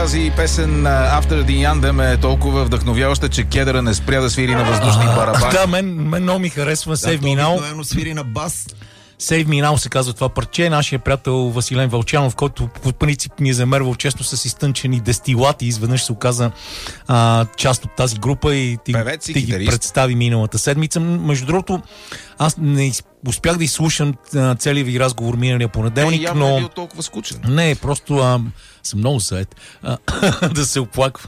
тази песен After the Anthem е толкова вдъхновяваща, че Кедъра не спря да свири на въздушни барабани. Да, мен много ми харесва Save Me Now. Обикновено свири на бас. Save Me Now се казва това парче. Нашия приятел Василен Вълчанов, който по принцип ни е замервал често с изтънчени дестилати, изведнъж се оказа част от тази група и ти ги представи миналата седмица. Между другото, аз не успях да изслушам целият ви разговор миналия понеделник, но... Не, явно е толкова скучен. Не, просто съм много зает да се оплаква.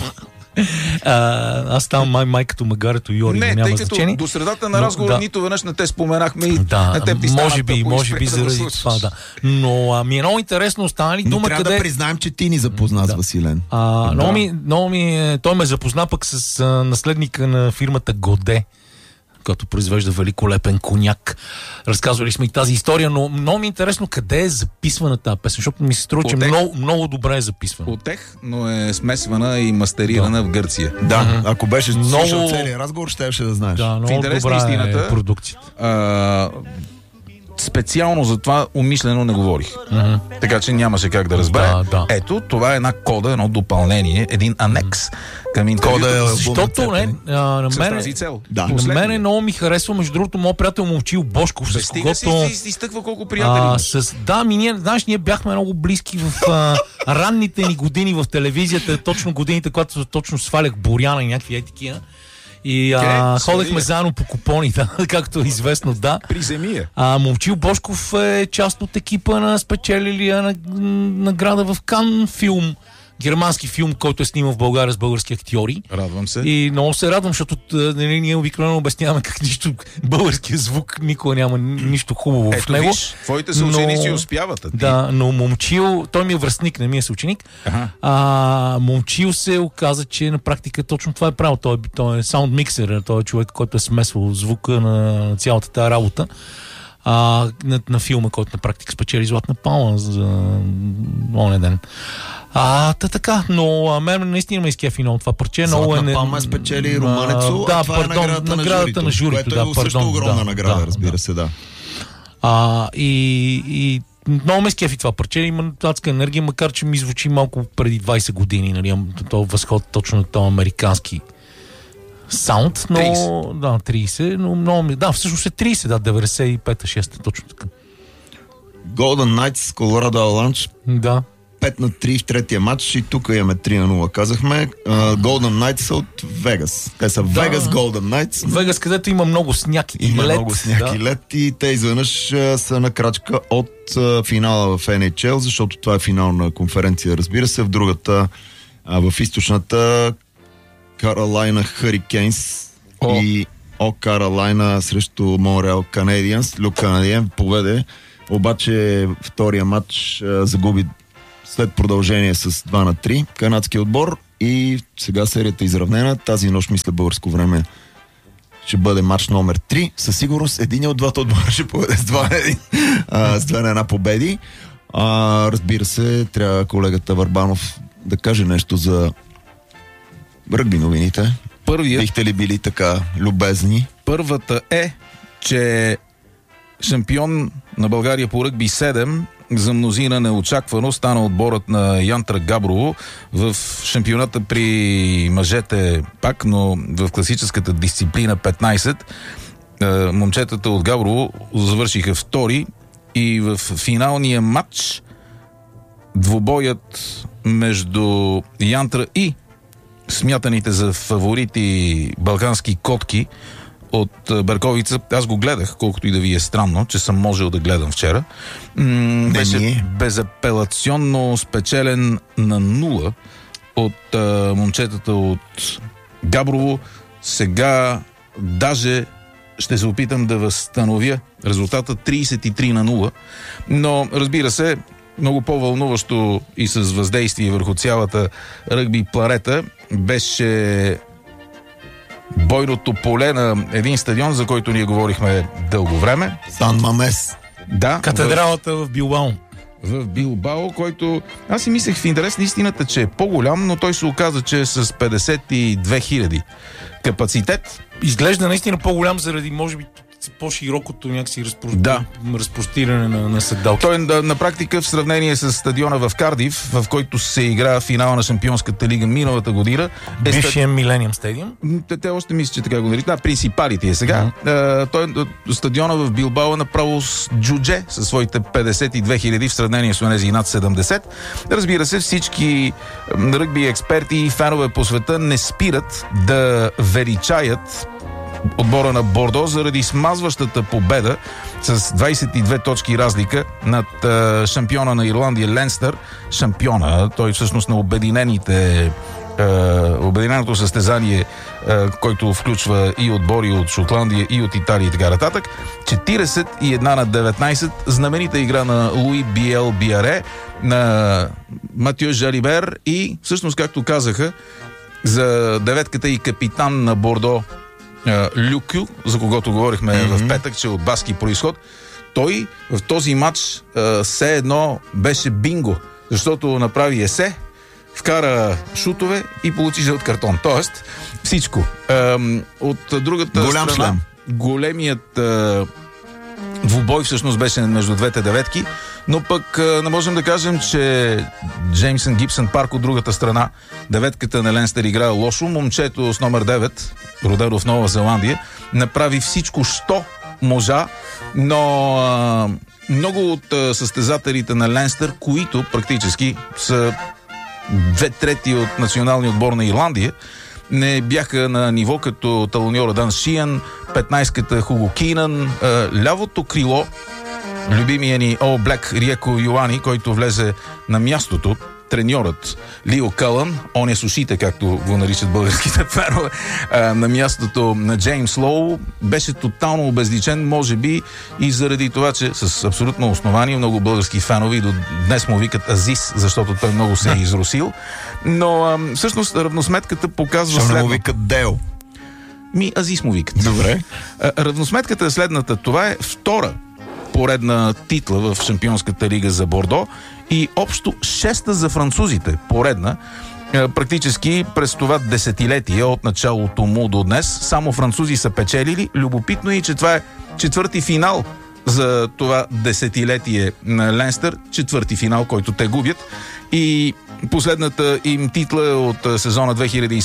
Аз ставам май като магарето Йори, не, няма тъй значение. Като до средата на разговора нито веднъж не те споменахме и на теб ти може би заради това, да. Но ми е много интересно, остана ли дума трябва да признаем, че ти ни запозна с Василен. Той ме запозна пък с наследника на фирмата Годе, който произвежда великолепен коняк. Разказвали сме и тази история, но много ми е интересно къде е записвана тази песен, защото ми се струва, че много добре е записвана. Отех, но е смесвана и мастерирана в Гърция. Да, ако беше слушал целият разговор, щеше да знаеш. Да, много добра е продукцията. Специално за това умишлено не говорих. Така че нямаше как да разбера. Ето, това е една кода, едно допълнение, един анекс към интервюто. Защото на мен много ми харесва, между другото, моят приятел Момчил Бошков, с когото... изтъква колко приятели. ние бяхме много близки в ранните ни години в телевизията, точно годините, когато точно свалях Боряна и някакви такива. И ходехме заедно по купони, както е известно, да. Приземия. Момчил Бошков е част от екипа на спечелилия награда в Кан филм. Германски филм, който е снимал в България с български актьори. Радвам се. И много се радвам, защото ние обикновено обясняваме как нищо българския звук никога няма нищо хубаво в него. Виж, твоите съученици успяват. Да, но Момчил, той ми е връстник, не ми е съученик. Момчил се оказа, че на практика точно това е правил. Той е саунд миксер, той е човек, който е смесвал звука на цялата тази работа. На филма, който на практика спечели Златна палма за оня ден. Така, но мен наистина ме изкефи много това парче. Златна палма спечели Румънецо, наградата на журито. Което е също огромна награда, разбира се, да. И много ме скефи това парче, има адска енергия, макар че ми звучи малко преди 20 години, нали, този възход точно на този американски саунд, но 30, но много всъщност е 30, 95-та, 6-та, точно така. Golden Knights, Colorado Avalanche. Да. 5-3 в третия матч и тук имаме 3-0, казахме. Golden Knights са от Вегас. Те са Vegas Golden Knights. Вегас, където има много сняг и лед. Много сняг и лед и те изведнъж са на крачка от финала в NHL, защото това е финална конференция, разбира се. В другата, в източната Каролайна Хурикейнс и Каролайна срещу Монреал Канадиенс. Люк Канадиен победе, обаче втория матч загуби след продължение с 2-3 канадски отбор и сега серията е изравнена. Тази нощ, мисля, българско време ще бъде матч номер 3. Със сигурност един от двата отбора ще победе с 2-1 победи. Разбира се, трябва колегата Върбанов да каже нещо за ръгби новините. Бихте ли били така любезни? Първата е, че шампион на България по ръгби 7 за мнозина неочаквано стана отборът на Янтра Габрово в шампионата при мъжете пак, но в класическата дисциплина 15. Момчетата от Габрово завършиха втори и в финалния матч двубоят между Янтра и смятаните за фаворити балкански котки от Берковица. Аз го гледах, колкото и да ви е странно, че съм можел да гледам вчера. Беше безапелационно спечелен на 0 от момчетата от Габрово. Сега даже ще се опитам да възстановя резултата 33-0. Но, разбира се, много по-вълнуващо и с въздействие върху цялата ръгби планета беше бойното поле на един стадион, за който ние говорихме дълго време. Сан Мамес. Да. Катедралата в Билбао. В Билбао, който аз си мислех в интерес на истината, че е по-голям, но той се оказа, че е с 52 000 капацитет. Изглежда наистина по-голям заради, може би, по-широкото някакси Да. разпростиране на седалки. Той на практика в сравнение с стадиона в Кардиф, в който се игра финала на Шампионската лига миналата година. Бившия Милениум стадиум? Те още мислят, че така го наричат. Да, Принципалите е сега. Стадиона в Билбао е направо с джудже със своите 52 хиляди в сравнение с онези над 70. Разбира се, всички ръгби експерти и фенове по света не спират да величаят отбора на Бордо заради смазващата победа с 22 точки разлика над шампиона на Ирландия Ленстър. Шампиона, той всъщност на обединеното състезание, който включва и отбори от Шотландия, и от Италия и така нататък. 41 на 19. Знаменита игра на Луи Биел Биаре, на Матио Жалибер и всъщност, както казаха, за деветката и капитан на Бордо Люкю, за когото говорихме в петък, че е от баски произход. Той в този матч все едно беше бинго, защото направи есе, вкара шутове и получи жълт картон. Тоест, всичко. От другата голям страна, шлем. големият двубой всъщност беше между двете деветки, но пък не можем да кажем, че Джеймсън Гибсън Парк от другата страна, деветката на Ленстър играе лошо. Момчето с номер 9, родено в Нова Зеландия, направи всичко, що можа, но много от състезателите на Ленстър, които практически са 2/3 от националния отбор на Ирландия, не бяха на ниво като талоньора Дан Шиан, 15-ката Хуго Кинан, лявото крило, любимия ни All Black Риеко Йоани, който влезе на мястото, треньорът Лио Кълън, он е с ушите, както го наричат българските фенове, на мястото на Джеймс Лоу, беше тотално обезличен, може би и заради това, че с абсолютно основание много български фенови до днес му викат Азис, защото той много се е изрусил. Но всъщност равносметката показва следното. Ще му викат Дел. Азис му викат. Добре. Равносметката е следната. Това е втора поредна титла в Шампионската лига за Бордо и общо 6-та за французите. Поредна. Практически през това десетилетие от началото му до днес само французи са печелили. Любопитно е, че това е четвърти финал за това десетилетие на Ленстър. Четвърти финал, който те губят. И последната им титла е от сезона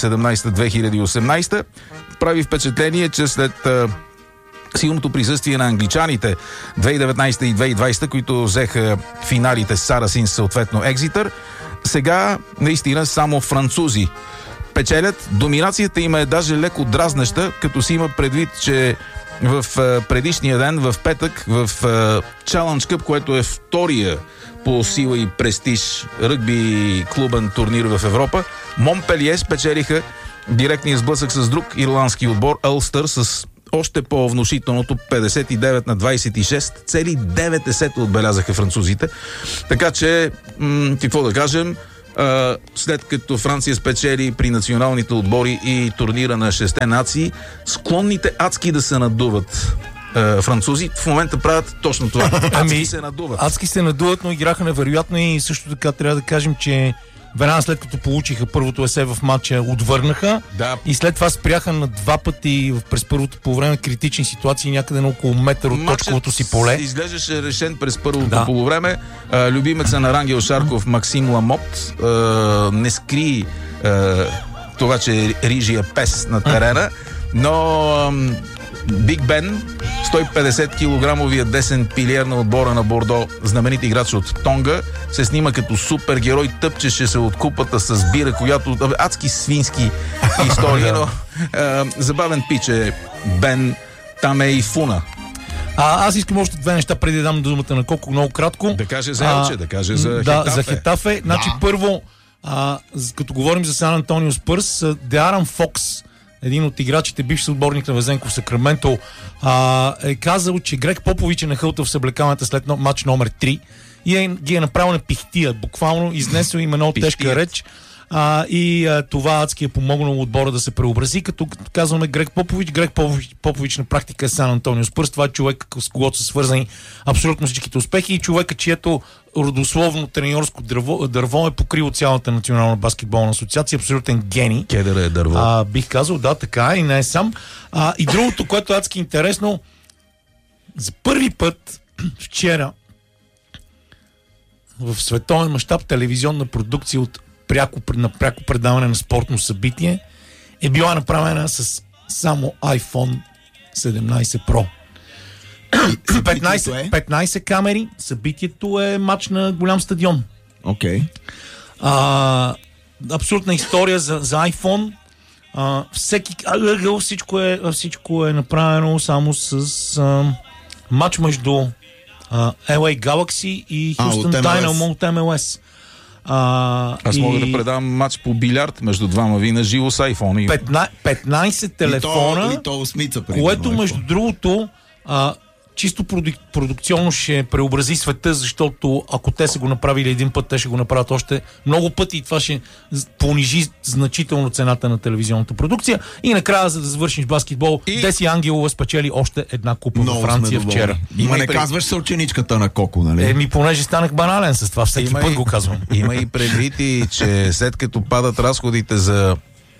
2017-2018. Прави впечатление, че след силното присъствие на англичаните 2019 и 2020, които взеха финалите с Сарасинс, съответно Екзитър, сега наистина само французи печелят. Доминацията им е даже леко дразнеща, като си има предвид, че в предишния ден, в петък, в Challenge Cup, което е втория по сила и престиж ръгби клубен турнир в Европа, Монпелие спечелиха директния сблъсък с друг ирландски отбор, Улстър, с още по-внушителното 59 на 26, цели 9 отбелязаха французите. Така че, какво да кажем, след като Франция спечели при националните отбори и турнира на 6 нации, склонните адски да се надуват французи в момента правят точно това. Адски се надуват. Адски се надуват, но играха невероятно и също така трябва да кажем, че веднага след като получиха първото есе в матча, отвърнаха и след това спряха на два пъти през първото по време критични ситуации някъде на около метър от точковото си поле. Изглеждаше решен през първото полувреме. Любимеца на Рангел Шарков Максим Ламот не скри това, че рижия пес на терена, но Биг Бен, 150 килограмовия десен пилиер на отбора на Бордо, знаменит играч от Тонга, се снима като супергерой, тъпчеше се от купата с бира, която адски свински история, но забавен пич Бен, там е и Фуна. Аз искам още две неща преди да дам думата на Коко много кратко. Да каже за Елче, да каже за Хетафе. Да, за Хетафе. Значи първо, като говорим за Сан Антонио Спърс, Деаран Фокс, един от играчите, бивш съотборник на Везенко в Сакраменто, е казал, че Грег Попович е нахълтал в съблекалната след матч номер 3 и ги е направил на пихтия. Буквално изнесъл им едно тежка реч. Това адски е помогнало отбора да се преобрази, като казваме Грег Попович на практика е Сан Антонио Спърс. Това е човек, с когото са свързани абсолютно всичките успехи и човека, чието родословно треньорско дърво е покрило цялата национална баскетболна асоциация. Абсолютен гений. Кедър е дърво. Бих казал, да, така и не е сам. И другото, което е адски интересно, За първи път вчера в световен мащаб телевизионна продукция на пряко предаване на спортно събитие е била направена с само iPhone 17 Pro. 15 камери. Събитието е матч на голям стадион. Окей. Абсолютна история за iPhone. Всеки ъгъл, всичко е направено само с матч между LA Galaxy и Houston Dynamo от MLS. Аз мога да предам матч по билярд между двама ви на живо с iPhone. 15 телефона, което между другото чисто продукционно ще преобрази света, защото ако те са го направили един път, те ще го направят още много пъти и това ще понижи значително цената на телевизионната продукция. И накрая, за да завършиш баскетбол, Деси Ангелова спечели още една купа във Франция вчера. Не казваш се ученичката на Коко, нали? Понеже станах банален с това, всеки път го казвам. Има и предвид, че след като падат разходите за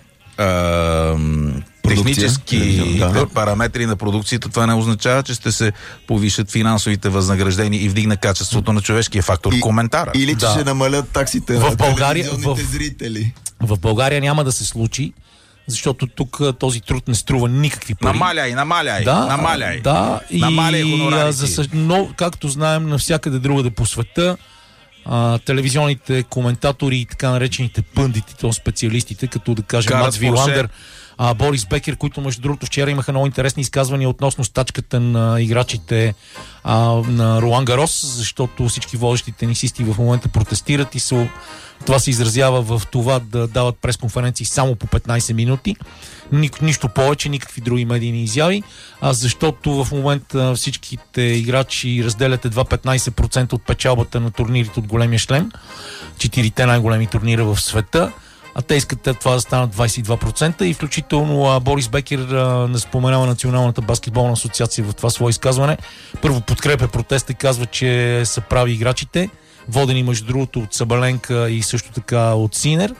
технически параметри на продукцията, това не означава, че ще се повишат финансовите възнаграждения и вдигна качеството на човешкия фактор. Коментара. Или че ще намалят таксите на телевизионните зрители. В България няма да се случи, защото тук този труд не струва никакви пари. Намаляй. Да, намаляй хонорарите. Но, както знаем, навсякъде другаде по света, телевизионните коментатори и така наречените пъндити, то специалистите, като да кажем Мац Виландер, Борис Бекер, които между другото вчера имаха много интересни изказвания относно стачката на играчите на Ролан Гарос, защото всички водещи тенисисти в момента протестират и това се изразява в това да дават пресконференции само по 15 минути. Нищо повече, никакви други медийни изяви, защото в момента всичките играчи разделят едва 15% от печалбата на турнирите от големия шлем, 4-те най-големи турнира в света, а те искат това да станат 22% и включително Борис Бекер не споменава Националната баскетболна асоциация в това свое изказване. Първо подкрепя протеста и казва, че са прави играчите, водени между другото от Сабаленка и също така от Синер.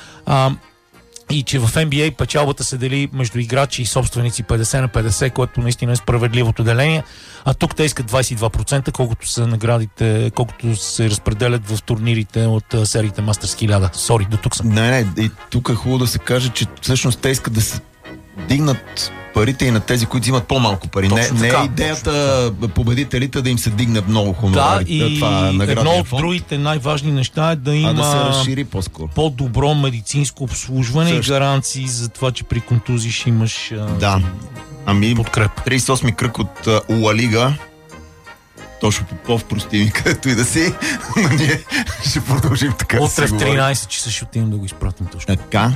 И че в NBA печалбата се дели между играчи и собственици 50 на 50, което наистина е справедливото деление. А тук те искат 22%, колкото са наградите, колкото се разпределят в турнирите от сериите Masters 1000. Сори, до тук съм. Не, и тук е хубаво да се каже, че всъщност те искат да се дигнат парите и на тези, които взимат по-малко пари. Не е идеята победителите да им се дигне много хонорарите. Да, и едно от другите най-важни неща е да има да се разшири по-скоро по-добро медицинско обслужване и гаранции за това, че при контузии ще имаш подкреп. 38-ми кръг от Ла Лига. Точно Попов, прости ми, където и да си. Но ние ще продължим така. Утре в 13 часа ще отидем да го изпратим точно. Така.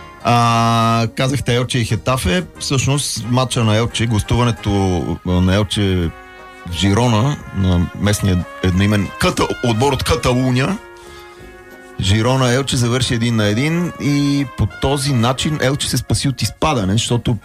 Казахте Елче и Хетафе. Всъщност матча на Елче, гостуването на Елче в Жирона, на местния едноимен отбор от Каталуния. Жирона Елче завърши 1-1 и по този начин Елче се спаси от изпадане, защото